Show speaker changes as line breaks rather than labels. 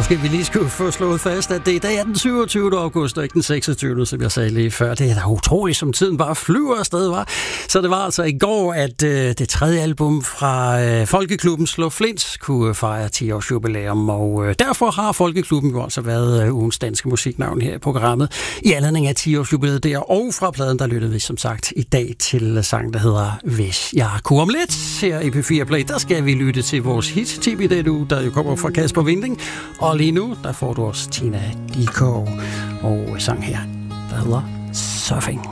Måske vi lige skulle få slået fast, at det i dag er den 27. august, og ikke den 26., som jeg sagde lige før. Det er da utroligt, som tiden bare flyver afsted, var. Så det var altså i går, at det tredje album fra Folkeklubben Slå Flint kunne fejre 10 års jubilæum, og derfor har Folkeklubben jo altså været ugens danske musiknavn her i programmet i anledning af 10 års jubilæet der, og fra pladen, der lyttede vi som sagt i dag til sang, der hedder Hvis jeg kunne om lidt. Her i P4 Play, der skal vi lytte til vores hit-tip i den uge, der jo kommer fra Kasper Winding, og lige nu, der får du også Tina Dickow og sang her, der hedder Surfing.